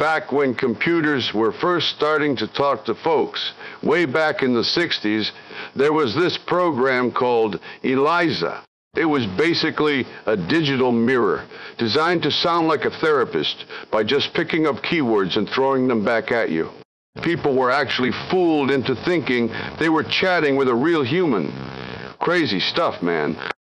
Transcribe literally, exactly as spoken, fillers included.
back when computers were first starting to talk to folks, way back in the sixties, there was this program called Eliza. It was basically a digital mirror, designed to sound like a therapist by just picking up keywords and throwing them back at you. People were actually fooled into thinking they were chatting with a real human. Crazy stuff, man.